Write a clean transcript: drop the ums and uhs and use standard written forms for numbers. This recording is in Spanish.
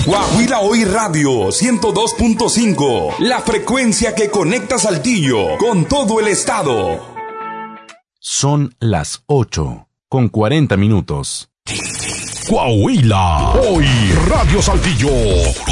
Guaguila Hoy Radio 102.5, la frecuencia que conecta Saltillo con todo el estado. Son las 8:40. Coahuila Hoy Radio Saltillo.